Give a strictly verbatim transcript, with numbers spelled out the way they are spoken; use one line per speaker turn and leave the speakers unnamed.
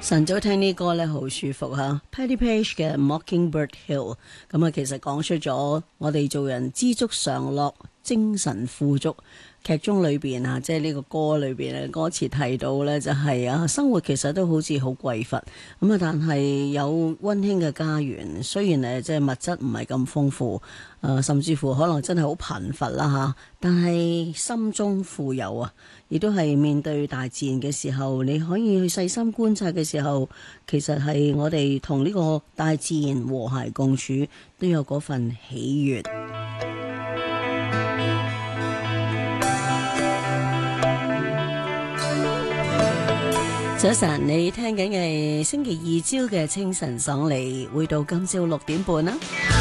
晨早聽呢歌咧好舒服吓 Patti Page 嘅 Mockingbird Hill， 咁啊其實講出咗我哋做人知足常樂，精神富足。劇中裏邊啊，即係呢個歌裏邊嘅歌詞提到呢，就係啊，生活其實都好似好匱乏咁啊，但係有溫馨嘅家園，雖然誒即係物質唔係咁豐富，誒甚至乎可能真係好貧乏啦吓，但係心中富有啊，亦都係面對大自然嘅時候，你可以去細心觀察嘅時候，其實係我哋同呢個大自然和諧共處，都有嗰份喜悅。早晨，你聽緊嘅星期二朝嘅清晨爽利，會到今朝六點半啦。